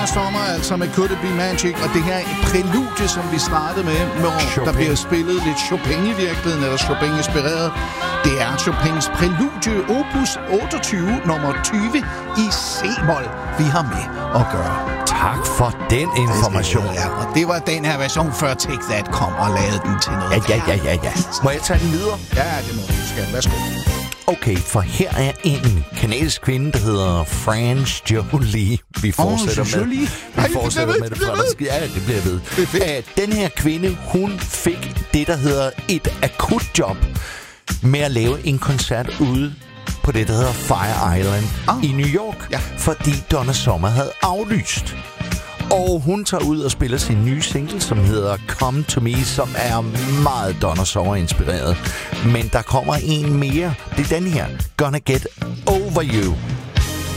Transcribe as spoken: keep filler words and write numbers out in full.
Donna Summer, altså med Could It Be Magic, og det her præludie, som vi startede med, hvor der bliver spillet lidt Chopin i virkeligheden, eller Chopin-inspireret. Det er Chopins præludie, opus otteogtyve, nummer tyve i C-mol, vi har med at gøre. Tak for den information. Ja, og det var den her version, før Take That kom og lavede den til noget. Ja, ja, ja, ja, ja. Må jeg tage den videre? Ja, det må du skal. Værsgo. Okay, for her er en kanadisk kvinde, der hedder France Jolie. Vi fortsætter oh, med, vi Ej, fortsætter det med det franske. Ja, det bliver ved. Det den her kvinde, hun fik det, der hedder et akutjob med at lave en koncert ude på det, der hedder Fire Island oh. i New York, ja. fordi Donna Summer havde aflyst. Og hun tager ud og spiller sin nye single, som hedder Come To Me, som er meget Donna Summer-inspireret. Men der kommer en mere. Det er den her. Gonna Get Over You.